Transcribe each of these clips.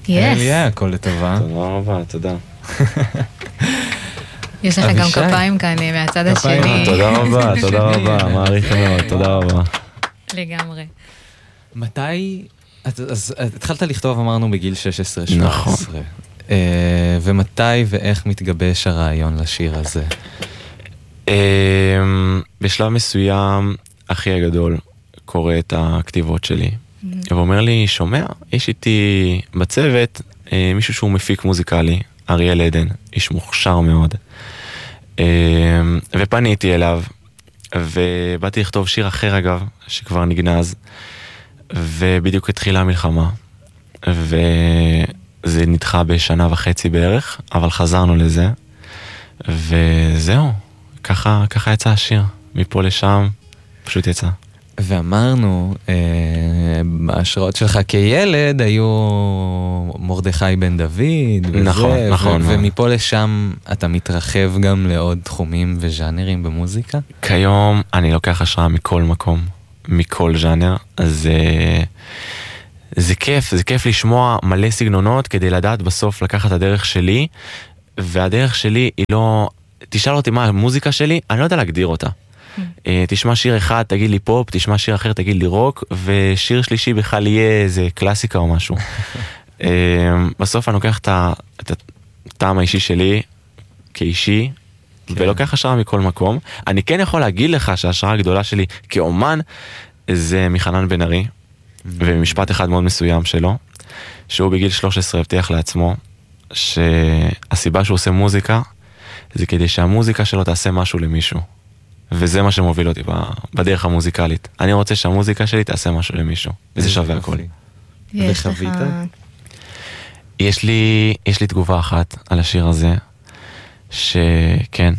אליה, הכל לטובה. תודה רבה, תודה. יש לך גם כפיים כאן מהצד השני. תודה רבה, תודה רבה, מעריך מאוד, תודה רבה. לגמרי. מתי, אז התחלת לכתוב, אמרנו, בגיל 16-17. נכון. ומתי ואיך מתגבש הרעיון לשיר הזה? בשלב מסוים, אחי הגדול קורא את הכתיבות שלי, ואומר לי, שומע, יש איתי בצוות מישהו שהוא מפיק מוזיקלי, אריאל עדן, איש מוכשר מאוד. ופניתי אליו, ובאתי לכתוב שיר אחר אגב, שכבר נגנז, ובדיוק התחילה המלחמה, וזה נדחה בשנה וחצי בערך, אבל חזרנו לזה, וזהו, ככה יצא השיר, מפה לשם, פשוט יצא. ואמרנו, ההשראות שלך כילד היו מרדכי בן דוד, נכון, נכון. ומפה לשם אתה מתרחב גם לעוד תחומים וז'אנרים במוזיקה? כיום אני לוקח השראה מכל מקום, מכל ז'אנר, אז זה כיף לשמוע מלא סגנונות כדי לדעת בסוף לקחת את הדרך שלי, והדרך שלי היא לא, תשאל אותי מה המוזיקה שלי, אני לא יודע להגדיר אותה. תשמע שיר אחד, תגיד לי פופ, תשמע שיר אחר, תגיד לי רוק, ושיר שלישי בכלל יהיה איזה קלאסיקה או משהו. בסוף אני לוקח את הטעם האישי שלי כאישי, ולוקח השראה מכל מקום. אני כן יכול להגיד לך שההשראה הגדולה שלי כאומן, זה מחנן בן ארי, ובמשפט אחד מאוד מסוים שלו, שהוא בגיל 13 הבטיח לעצמו, שהסיבה שהוא עושה מוזיקה, זה כדי שהמוזיקה שלו תעשה משהו למישהו. וזה מה שמוביל אותי בדרך המוזיקלית. אני רוצה שהמוזיקה שלי תעשה משהו למישהו, וזה שווה הכל. וחווית? יש לי תגובה אחת על השיר הזה, שכן,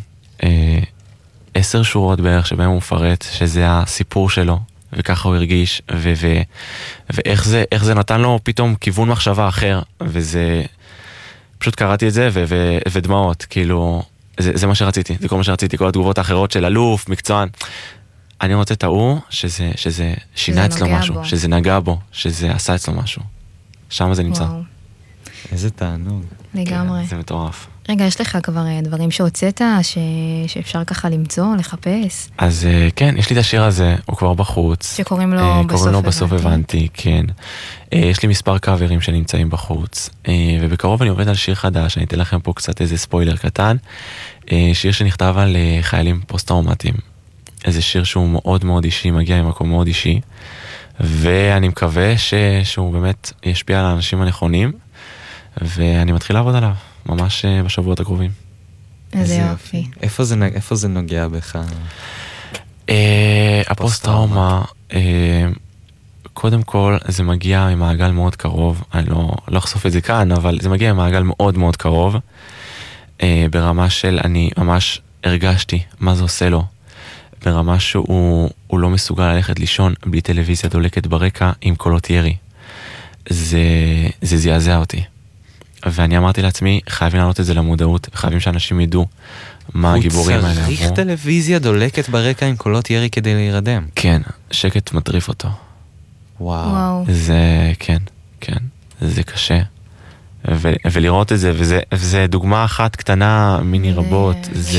10 שורות בערך שבהם הוא מפרט שזה הסיפור שלו, וככה הוא הרגיש, ואיך זה נתן לו פתאום כיוון מחשבה אחר, וזה, פשוט קראתי את זה, ודמעות, כאילו, זה מה שרציתי, זה כל מה שרציתי, כל התגובות האחרות של אלוף, מקצוען. אני רוצה את ההוא, שזה שינה אצלו משהו, שזה נגע בו, שזה עשה אצלו משהו. שם זה נמצא. איזה תענוג. לגמרי. זה מטורף. רגע, יש לך כבר דברים שהוצאת, שאפשר ככה למצוא, לחפש? אז כן, יש לי את השיר הזה, הוא כבר בחוץ. שקוראים לו בסוף הבנתי, כן. יש לי מספר קאברים שנמצאים בחוץ, ובקרוב אני עובד על שיר חדש, אני אתן לכם פה קצת איזה ספוילר קטן, שיר שנכתב על חיילים פוסט-טראומטיים. איזה שיר שהוא מאוד מאוד אישי, מגיע ממקום מאוד אישי, ואני מקווה שהוא באמת ישפיע על האנשים הנכונים, ואני מתחיל לעבוד עליו, ממש בשבועות הקרובים. איזה יופי. איפה זה נוגע בך? הפוסט-טראומה, קודם כל זה מגיע ממעגל מאוד קרוב, אני לא אחשוף את זה כאן, אבל זה מגיע ממעגל מאוד מאוד קרוב, ברמה של אני ממש הרגשתי מה זה עושה לו, ברמה שהוא לא מסוגל ללכת לישון בלי טלוויזיה דולקת ברקע עם קולות ירי. זה זעזע אותי. ואני אמרתי לעצמי, חייבים לעלות את זה למודעות, חייבים שאנשים ידעו מה הגיבורים האלה עברו. הוא צריך טלוויזיה דולקת ברקע עם קולות ירי כדי להירדם. כן, שקט מטריף אותו. וואו. זה, כן, זה קשה. ולראות את זה, וזה דוגמה אחת קטנה מיני רבות,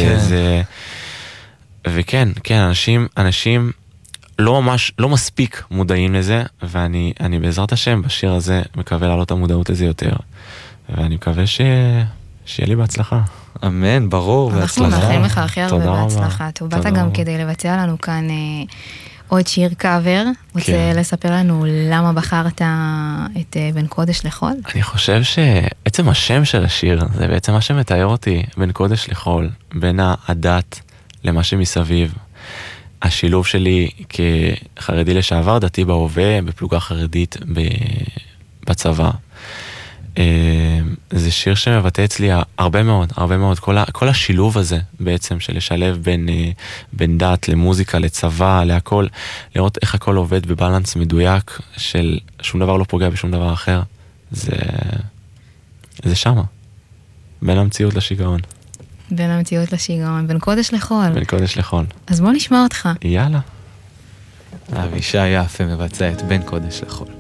וכן, אנשים לא מספיק מודעים לזה, ואני בעזרת השם בשיר הזה מקווה לעלות את המודעות לזה יותר. ואני מקווה שיהיה לי בהצלחה. אמן, ברור, בהצלחה. אנחנו מאחלים לך הכי הרבה בהצלחה. טוב, באת גם כדי לבצע לנו כאן עוד שיר קאבר. רוצה לספר לנו למה בחרת את בין קודש לחול? אני חושב שעצם השם של השיר, זה בעצם מה שמתאר אותי, בין קודש לחול, בין הדת למה שמסביב. השילוב שלי כחרדי לשעבר, דתי בהווה, בפלוגה חרדית בצבא. זה שיר שמבטא אצלי הרבה מאוד, כל השילוב הזה בעצם של לשלב בין דת למוזיקה, לצבא, להכל, לראות איך הכל עובד בבלנס מדויק של שום דבר לא פוגע בשום דבר אחר, זה שמה, בין המציאות לשיגעון. בין המציאות לשיגעון, בין קודש לחול. בין קודש לחול. אז בוא נשמע אותך. יאללה. אבישי יפה מבצע את בין קודש לחול.